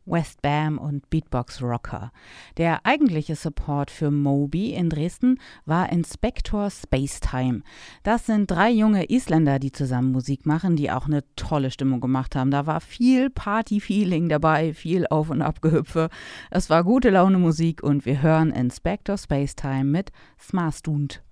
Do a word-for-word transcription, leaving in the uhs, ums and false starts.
West Bam und Beatbox Rocker. Der eigentliche Support für Moby in Dresden war Inspector Spacetime. Das sind drei junge Isländer, die zusammen Musik machen, die auch eine tolle Stimmung gemacht haben. Da war viel Party-Feeling dabei, viel Auf- und Abgehüpfe. Es war gute Laune Musik und wir hören Inspector Spacetime mit Smarstund.